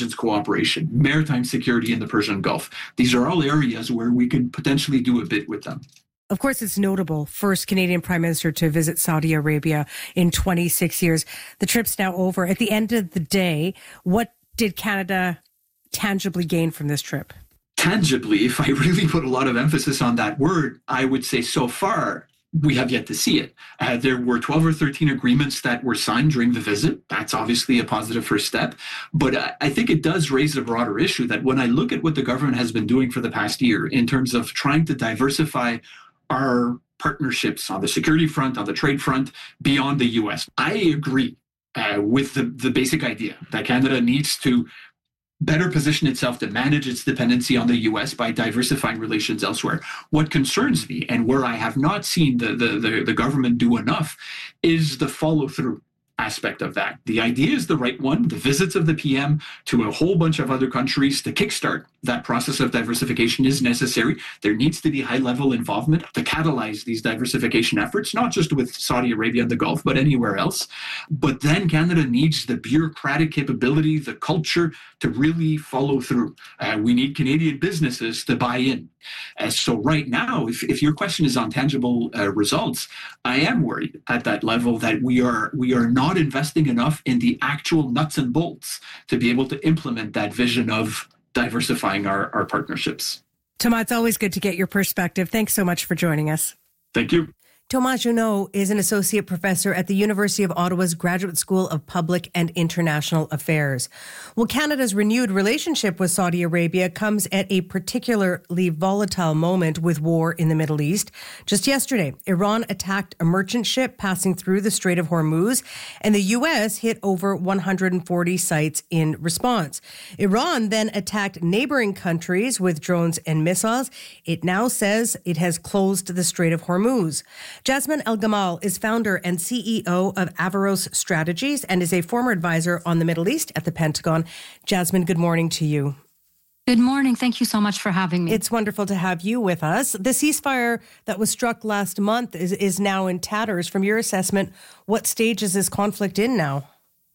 intelligence cooperation, maritime security in the Persian Gulf. These are all areas where we could potentially do a bit with them. Of course, it's notable. First Canadian Prime Minister to visit Saudi Arabia in 26 years. The trip's now over. At the end of the day, what did Canada tangibly gain from this trip? Tangibly, if I really put a lot of emphasis on that word, I would say so far, we have yet to see it. There were 12 or 13 agreements that were signed during the visit. That's obviously a positive first step. But I think it does raise a broader issue that when I look at what the government has been doing for the past year in terms of trying to diversify our partnerships on the security front, on the trade front, beyond the U.S., I agree with the basic idea that Canada needs to better position itself to manage its dependency on the U.S. by diversifying relations elsewhere. What concerns me, and where I have not seen the government do enough, is the follow-through aspect of that. The idea is the right one. The visits of the PM to a whole bunch of other countries to kickstart that process of diversification is necessary. There needs to be high-level involvement to catalyze these diversification efforts, not just with Saudi Arabia and the Gulf, but anywhere else. But then Canada needs the bureaucratic capability, the culture to really follow through. We need Canadian businesses to buy in. So right now, if your question is on tangible results, I am worried at that level that we are not investing enough in the actual nuts and bolts to be able to implement that vision of diversifying our partnerships. Thomas, it's always good to get your perspective. Thanks so much for joining us. Thank you. Thomas Junot is an associate professor at the University of Ottawa's Graduate School of Public and International Affairs. Well, Canada's renewed relationship with Saudi Arabia comes at a particularly volatile moment with war in the Middle East. Just yesterday, Iran attacked a merchant ship passing through the Strait of Hormuz, and the U.S. hit over 140 sites in response. Iran then attacked neighboring countries with drones and missiles. It now says it has closed the Strait of Hormuz. Jasmine El-Gamal is founder and CEO of Averroes Strategies and is a former advisor on the Middle East at the Pentagon. Jasmine, good morning to you. Good morning. Thank you so much for having me. It's wonderful to have you with us. The ceasefire that was struck last month is now in tatters. From your assessment, what stage is this conflict in now?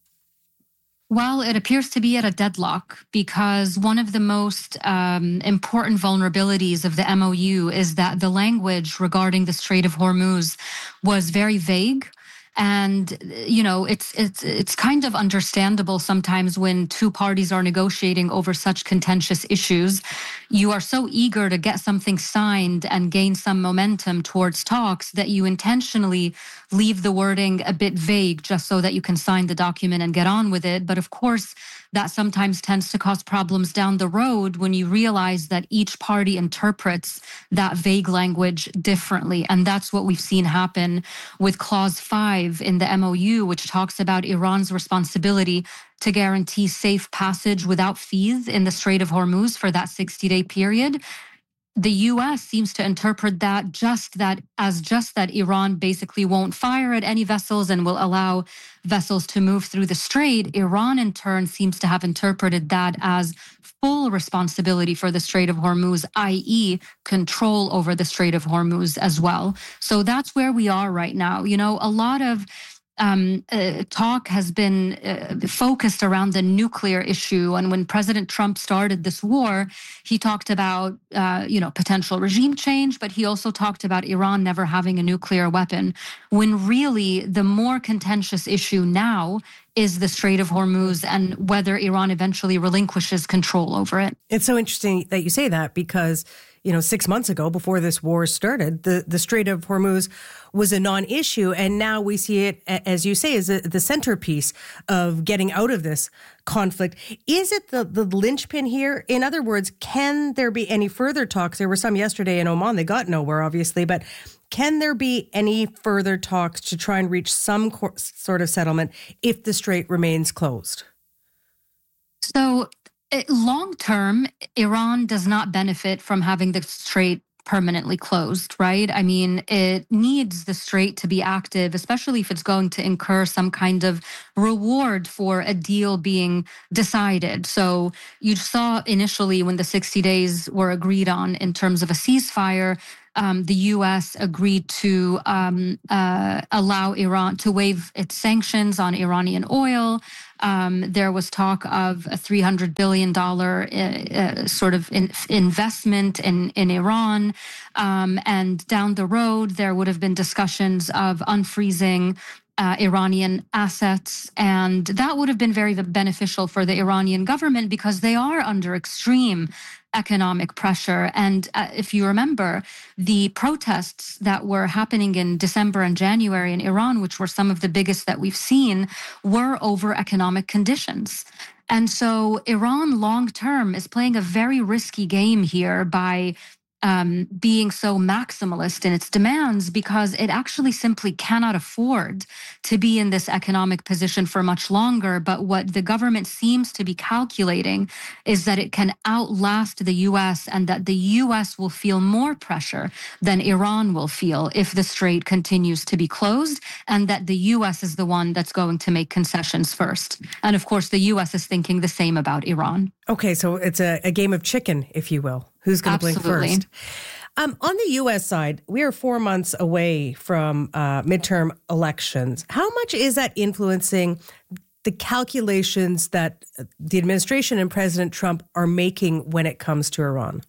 Well, it appears to be at a deadlock because one of the most important vulnerabilities of the MOU is that the language regarding the Strait of Hormuz was very vague. And, you know, it's kind of understandable sometimes when two parties are negotiating over such contentious issues. You are so eager to get something signed and gain some momentum towards talks that you intentionally leave the wording a bit vague just so that you can sign the document and get on with it. But of course, that sometimes tends to cause problems down the road when you realize that each party interprets that vague language differently. And that's what we've seen happen with Clause 5 in the MOU, which talks about Iran's responsibility to guarantee safe passage without fees in the Strait of Hormuz for that 60-day period. The U.S. seems to interpret that as that Iran basically won't fire at any vessels and will allow vessels to move through the strait. Iran, in turn, seems to have interpreted that as full responsibility for the Strait of Hormuz, i.e., control over the Strait of Hormuz as well. So that's where we are right now. You know, a lot of talk has been focused around the nuclear issue. And when President Trump started this war, he talked about, potential regime change, but he also talked about Iran never having a nuclear weapon, when really the more contentious issue now is the Strait of Hormuz and whether Iran eventually relinquishes control over it. It's so interesting that you say that because, 6 months ago, before this war started, the Strait of Hormuz was a non-issue. And now we see it, as you say, as the centerpiece of getting out of this conflict. Is it the linchpin here? In other words, can there be any further talks? There were some yesterday in Oman. They got nowhere, obviously. But can there be any further talks to try and reach some sort of settlement if the strait remains closed? So long term, Iran does not benefit from having the strait permanently closed, right? I mean, it needs the strait to be active, especially if it's going to incur some kind of reward for a deal being decided. So you saw initially when the 60 days were agreed on in terms of a ceasefire, the U.S. agreed to allow Iran to waive its sanctions on Iranian oil. There was talk of a $300 billion sort of investment in Iran. And down the road, there would have been discussions of unfreezing Iranian assets. And that would have been very beneficial for the Iranian government because they are under extreme economic pressure. And if you remember, the protests that were happening in December and January in Iran, which were some of the biggest that we've seen, were over economic conditions. And so Iran long term is playing a very risky game here by being so maximalist in its demands because it actually simply cannot afford to be in this economic position for much longer. But what the government seems to be calculating is that it can outlast the U.S. and that the U.S. will feel more pressure than Iran will feel if the strait continues to be closed, and that the U.S. is the one that's going to make concessions first. And of course, the U.S. is thinking the same about Iran. Okay, so it's a game of chicken, if you will. Who's going to blink first? On the U.S. side, we are 4 months away from midterm elections. How much is that influencing the calculations that the administration and President Trump are making when it comes to Iran?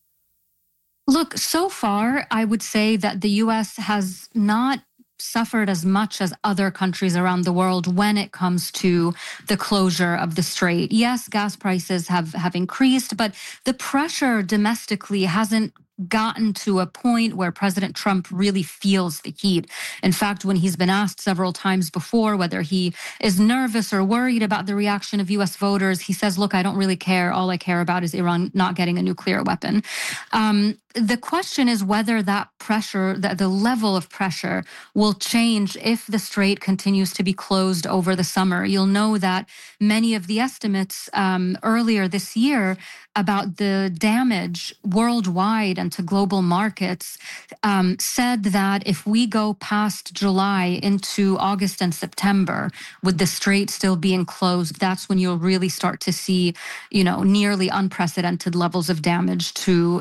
Look, so far, I would say that the U.S. has not suffered as much as other countries around the world when it comes to the closure of the strait. Yes, gas prices have increased, but the pressure domestically hasn't gotten to a point where President Trump really feels the heat. In fact, when he's been asked several times before whether he is nervous or worried about the reaction of U.S. voters, he says, look, I don't really care. All I care about is Iran not getting a nuclear weapon. The question is whether that pressure, the level of pressure will change if the strait continues to be closed over the summer. You'll know that many of the estimates earlier this year about the damage worldwide and to global markets said that if we go past July into August and September, with the strait still being closed, that's when you'll really start to see, nearly unprecedented levels of damage to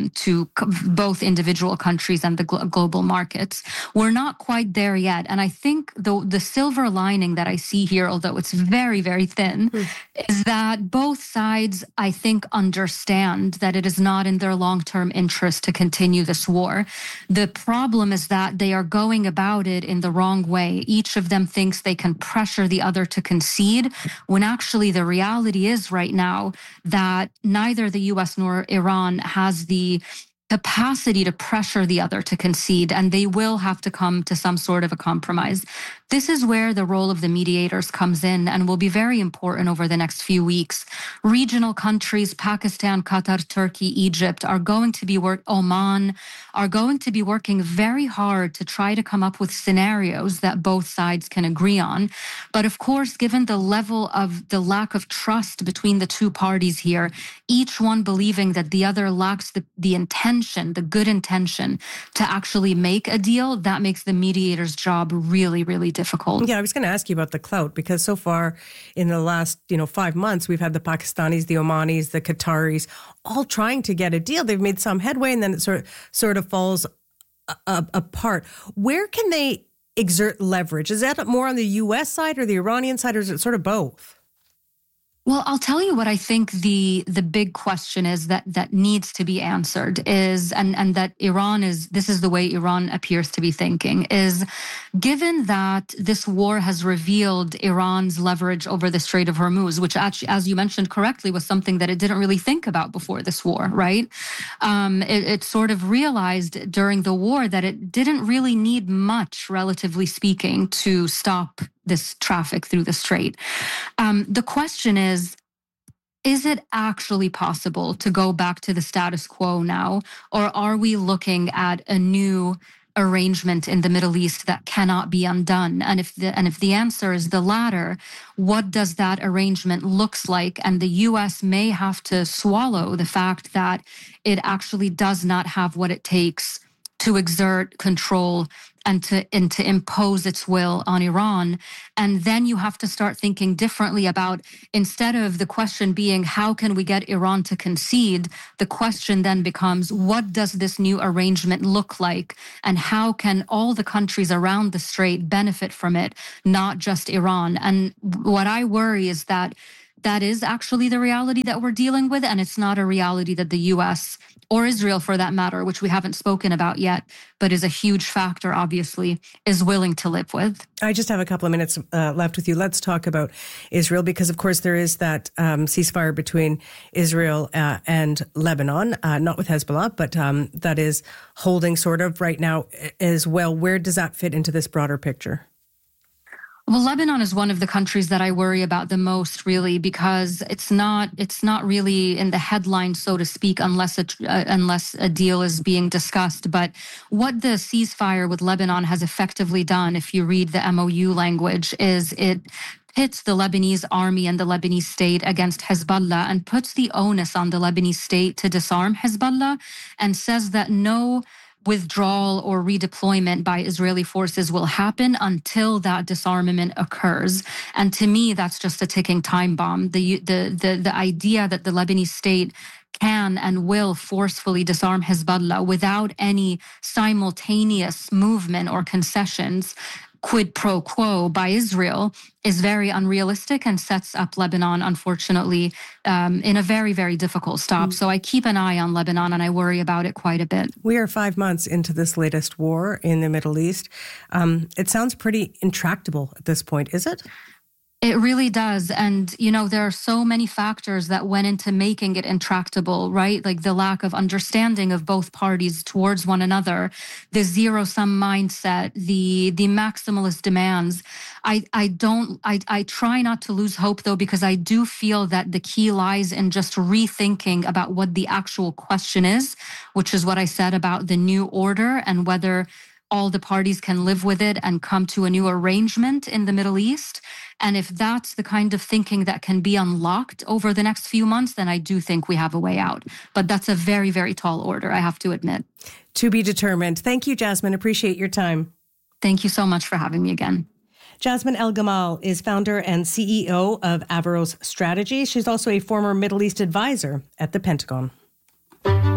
both individual countries and the global markets. We're not quite there yet. And I think the silver lining that I see here, although it's very, very thin, is that both sides, I think, understand that it is not in their long-term interest to continue this war. The problem is that they are going about it in the wrong way. Each of them thinks they can pressure the other to concede, when actually the reality is right now that neither the U.S. nor Iran has the capacity to pressure the other to concede, and they will have to come to some sort of a compromise. This is where the role of the mediators comes in and will be very important over the next few weeks. Regional countries, Pakistan, Qatar, Turkey, Egypt, are going to be Oman, are going to be working very hard to try to come up with scenarios that both sides can agree on. But of course, given the level of the lack of trust between the two parties here, each one believing that the other lacks the intention, the good intention to actually make a deal, that makes the mediator's job really, really difficult. Yeah, I was going to ask you about the clout, because so far in the last 5 months, we've had the Pakistanis, the Omanis, the Qataris, all trying to get a deal. They've made some headway, and then it sort of falls apart. Where can they exert leverage? Is that more on the U.S. side or the Iranian side, or is it sort of both? Well, I'll tell you what I think the big question is that needs to be answered is, and that this is the way Iran appears to be thinking, is given that this war has revealed Iran's leverage over the Strait of Hormuz, which actually, as you mentioned correctly, was something that it didn't really think about before this war, right? It sort of realized during the war that it didn't really need much, relatively speaking, to stop this traffic through the strait. The question is it actually possible to go back to the status quo now, or are we looking at a new arrangement in the Middle East that cannot be undone? And if the answer is the latter, what does that arrangement looks like? And the U.S. may have to swallow the fact that it actually does not have what it takes to exert control and to impose its will on Iran. And then you have to start thinking differently about, instead of the question being, how can we get Iran to concede? The question then becomes, what does this new arrangement look like? And how can all the countries around the strait benefit from it, not just Iran? And what I worry is that is actually the reality that we're dealing with. And it's not a reality that the U.S. or Israel, for that matter, which we haven't spoken about yet, but is a huge factor, obviously, is willing to live with. I just have a couple of minutes left with you. Let's talk about Israel, because, of course, there is that ceasefire between Israel and Lebanon, not with Hezbollah, but that is holding sort of right now as well. Where does that fit into this broader picture? Well, Lebanon is one of the countries that I worry about the most, really, because it's not really in the headlines, so to speak, unless a deal is being discussed. But what the ceasefire with Lebanon has effectively done, if you read the MOU language, is it pits the Lebanese army and the Lebanese state against Hezbollah and puts the onus on the Lebanese state to disarm Hezbollah, and says that no withdrawal or redeployment by Israeli forces will happen until that disarmament occurs. And to me, that's just a ticking time bomb. The idea that the Lebanese state can and will forcefully disarm Hezbollah without any simultaneous movement or concessions, quid pro quo, by Israel, is very unrealistic and sets up Lebanon, unfortunately, in a very, very difficult stop. So I keep an eye on Lebanon, and I worry about it quite a bit. We are 5 months into this latest war in the Middle East. It sounds pretty intractable at this point, is it? It really does. And, there are so many factors that went into making it intractable, right? Like the lack of understanding of both parties towards one another, the zero-sum mindset, the maximalist demands. I try not to lose hope, though, because I do feel that the key lies in just rethinking about what the actual question is, which is what I said about the new order and whether all the parties can live with it and come to a new arrangement in the Middle East. And if that's the kind of thinking that can be unlocked over the next few months, then I do think we have a way out. But that's a very, very tall order, I have to admit. To be determined. Thank you, Jasmine. Appreciate your time. Thank you so much for having me again. Jasmine El-Gamal is founder and CEO of Averroes Strategy. She's also a former Middle East advisor at the Pentagon.